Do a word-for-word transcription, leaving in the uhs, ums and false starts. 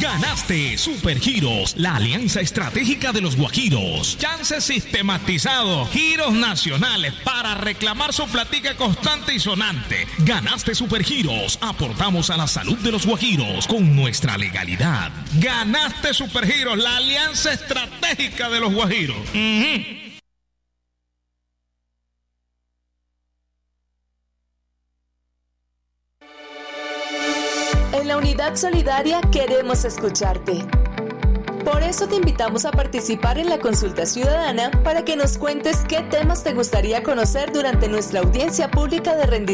Ganaste Supergiros, la alianza estratégica de los Guajiros. Chance sistematizado, giros nacionales para reclamar su platica constante y sonante. Ganaste Supergiros, aportamos a la salud de los Guajiros con nuestra legalidad. Ganaste Supergiros, la alianza estratégica de los Guajiros. Uh-huh. En la Unidad Solidaria queremos escucharte. Por eso te invitamos a participar en la consulta ciudadana para que nos cuentes qué temas te gustaría conocer durante nuestra audiencia pública de rendición